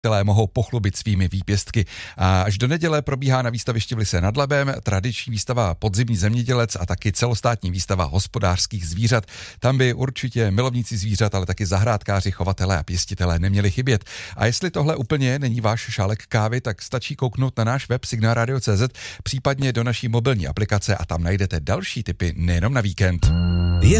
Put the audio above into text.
které mohou pochlubit svými výpěstky. A až do neděle probíhá na výstavišti v Lysé nad Labem tradiční výstava Podzimní zemědělec a taky celostátní výstava hospodářských zvířat. Tam by určitě milovníci zvířat, ale taky zahrádkáři, chovatelé a pěstitelé neměli chybět. A jestli tohle úplně není váš šálek kávy, tak stačí kouknout na náš web signalradio.cz, případně do naší mobilní aplikace a tam najdete další tipy nejenom na víkend.